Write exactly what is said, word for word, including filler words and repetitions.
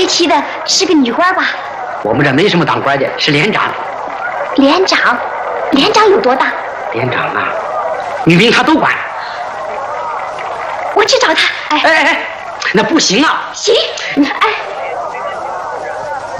接妻的是个女官吧？ 我们这没什么当官的，是连长。 连长？连长有多大？ 连长啊，女兵他都管。 我去找他。哎哎哎，那不行啊！ 行，哎。